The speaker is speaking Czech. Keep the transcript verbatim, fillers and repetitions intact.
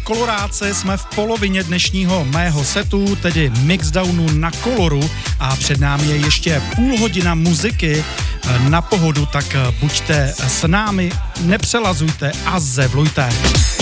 Koloráce jsme v polovině dnešního mého setu, tedy mixdownu na Koloru a před námi je ještě půl hodina muziky na pohodu, tak buďte s námi, nepřelazujte a zevlujte.